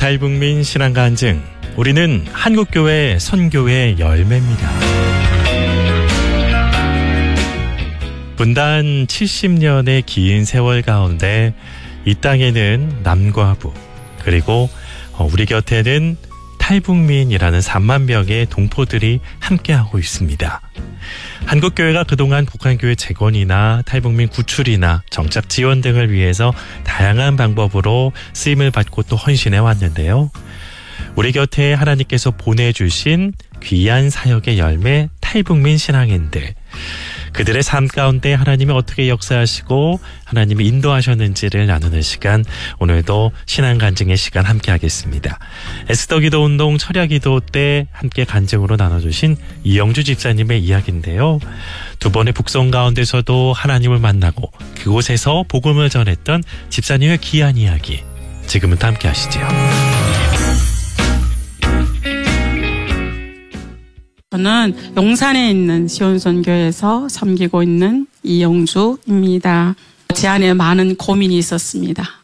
탈북민 신앙간증. 우리는 한국교회 선교의 열매입니다. 분단 70년의 긴 세월 가운데 이 땅에는 남과 북, 그리고 우리 곁에는 탈북민이라는 3만 명의 동포들이 함께하고 있습니다. 한국교회가 그동안 북한교회 재건이나 탈북민 구출이나 정착 지원 등을 위해서 다양한 방법으로 쓰임을 받고 또 헌신해 왔는데요. 우리 곁에 하나님께서 보내주신 귀한 사역의 열매 탈북민 신앙인들, 그들의 삶 가운데 하나님이 어떻게 역사하시고 하나님이 인도하셨는지를 나누는 시간, 오늘도 신앙간증의 시간 함께 하겠습니다. 에스더기도운동 철야기도 때 함께 간증으로 나눠주신 이영주 집사님의 이야기인데요. 두 번의 북송 가운데서도 하나님을 만나고 그곳에서 복음을 전했던 집사님의 귀한 이야기, 지금부터 함께 하시죠. 저는 용산에 있는 시온선교에서 섬기고 있는 이영주입니다. 제 안에 많은 고민이 있었습니다.